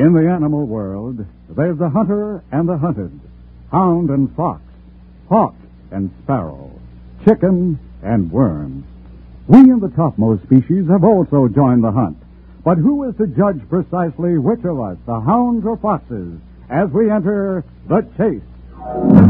In the animal world, there's the hunter and the hunted, hound and fox, hawk and sparrow, chicken and worm. We in the topmost species have also joined the hunt. But who is to judge precisely which of us, the hounds or foxes, as we enter the chase?